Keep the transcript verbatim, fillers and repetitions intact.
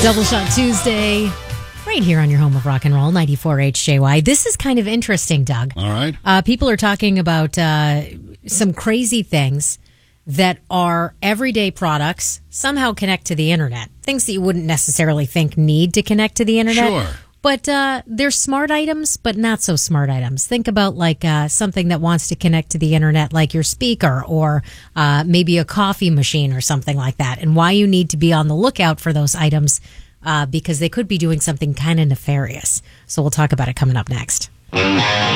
Double Shot Tuesday, right here on your home of rock and roll, ninety-four H J Y. This is kind of interesting, Doug. All right. Uh, people are talking about uh, some crazy things that are everyday products, somehow connect to the internet. Things that you wouldn't necessarily think need to connect to the internet. Sure. But uh, they're smart items, but not so smart items. Think about like uh, something that wants to connect to the internet, like your speaker or uh, maybe a coffee machine or something like that, and why you need to be on the lookout for those items uh, because they could be doing something kind of nefarious. So we'll talk about it coming up next.